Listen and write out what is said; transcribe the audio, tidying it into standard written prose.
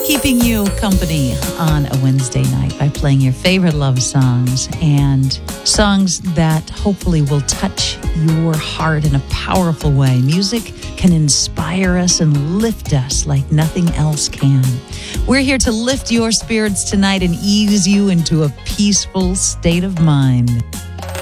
keeping you company on a Wednesday night by playing your favorite love songs and songs that hopefully will touch your heart in a powerful way. Music can inspire us and lift us like nothing else can. We're here to lift your spirits tonight and ease you into a peaceful state of mind.